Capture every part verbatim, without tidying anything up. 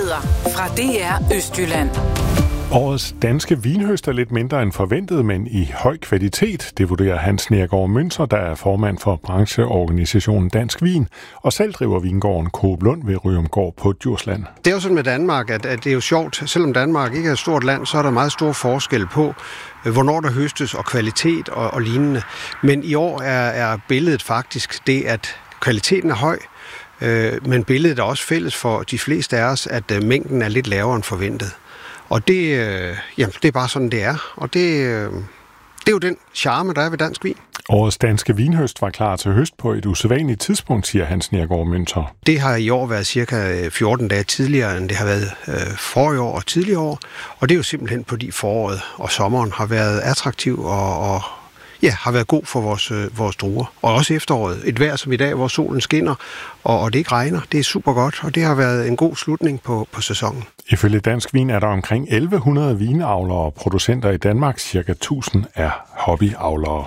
Nyheder fra D R Østjylland. Årets danske vinhøst er lidt mindre end forventet, men i høj kvalitet. Det vurderer Hans Neergaard Münzer, der er formand for brancheorganisationen Dansk Vin, og selv driver vingården Coop Lund ved Ryomgård på Djursland. Det er jo sådan med Danmark, at, at det er jo sjovt. Selvom Danmark ikke er et stort land, så er der meget stor forskel på, hvornår der høstes og kvalitet og, og lignende. Men i år er, er billedet faktisk det, at kvaliteten er høj, øh, men billedet er også fælles for de fleste af os, at øh, mængden er lidt lavere end forventet. Og det, øh, jamen, det er bare sådan, det er. Og det, øh, det er jo den charme, der er ved dansk vin. Årets danske vinhøst var klar til høst på et usædvanligt tidspunkt, siger Hans Neergaard Münzer. Det har i år været cirka fjorten dage tidligere, end det har været øh, forrige år og tidligere år. Og det er jo simpelthen fordi foråret og sommeren har været attraktiv og, og ja, har været god for vores, øh, vores druer. Og også efteråret. Et vejr som i dag, hvor solen skinner, og, og det ikke regner. Det er super godt, og det har været en god slutning på, på sæsonen. Ifølge Dansk Vin er der omkring elleve hundrede vinavlere og producenter i Danmark. Cirka tusind er hobbyavlere.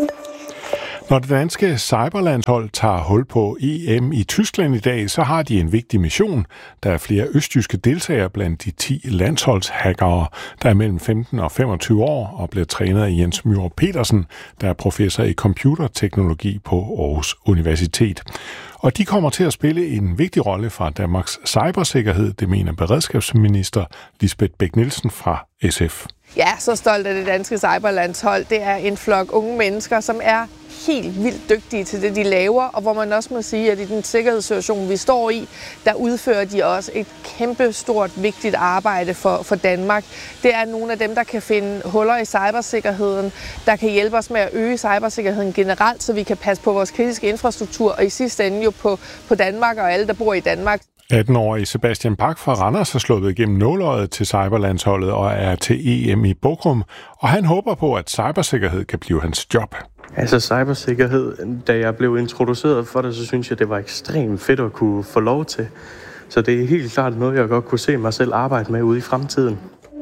Når det danske cyberlandshold tager hul på E M i Tyskland i dag, så har de en vigtig mission. Der er flere østjyske deltagere blandt de ti landsholdshackere, der er mellem femten og femogtyve år og bliver trænet af Jens Myhre Petersen, der er professor i computerteknologi på Aarhus Universitet. Og de kommer til at spille en vigtig rolle fra Danmarks cybersikkerhed, det mener beredskabsminister Lisbeth Bech-Nielsen fra S F. Ja, så stolt af det danske cyberlandshold. Det er en flok unge mennesker, som er helt vildt dygtige til det, de laver, og hvor man også må sige, at i den sikkerhedssituation, vi står i, der udfører de også et kæmpe stort, vigtigt arbejde for, for Danmark. Det er nogle af dem, der kan finde huller i cybersikkerheden, der kan hjælpe os med at øge cybersikkerheden generelt, så vi kan passe på vores kritiske infrastruktur, og i sidste ende jo på, på Danmark og alle, der bor i Danmark. atten-årige Sebastian Bach fra Randers har slået igennem nåleøjet til cyberlandsholdet og er til E M i Bochum, og han håber på, at cybersikkerhed kan blive hans job. Altså cybersikkerhed, da jeg blev introduceret for det, så synes jeg, det var ekstremt fedt at kunne få lov til. Så det er helt klart noget, jeg godt kunne se mig selv arbejde med ude i fremtiden.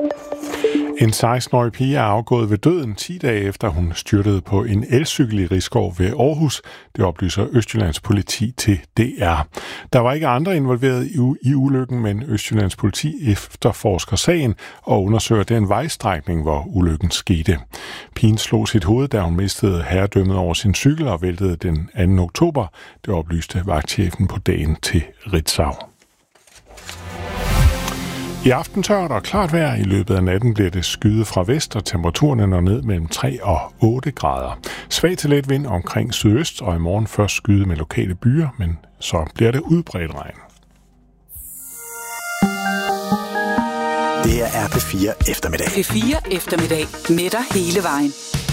En seksten-årig pige er afgået ved døden ti dage efter, hun styrtede på en elcykel i Risskov ved Aarhus. Det oplyser Østjyllands politi til D R. Der var ikke andre involveret i, i ulykken, men Østjyllands politi efterforsker sagen og undersøger den vejstrækning, hvor ulykken skete. Pigen slog sit hoved, da hun mistede herredømmet over sin cykel og væltede den anden oktober. Det oplyste vagtchefen på dagen til Ritzau. I aften tørt og klart vejr. I løbet af natten bliver det skyet fra vest, og temperaturen når ned mellem tre og otte grader. Svag til let vind omkring sydøst, og i morgen først skyde med lokale byer, men så bliver det udbredt regn. Det er R P fire eftermiddag. P fire eftermiddag med dig hele vejen.